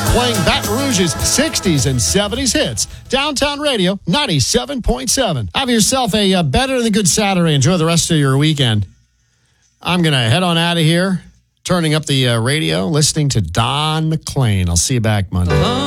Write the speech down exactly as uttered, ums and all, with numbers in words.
playing Baton Rouge's sixties and seventies hits. Downtown Radio, ninety-seven point seven. Have yourself a uh, better than good Saturday. Enjoy the rest of your weekend. I'm going to head on out of here, turning up the uh, radio, listening to Don McLean. I'll see you back Monday.